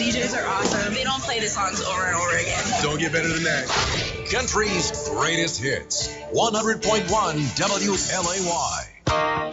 DJs are awesome. They don't play the songs over and over again. Don't get better than that. Country's greatest hits. 100.1 WLAY.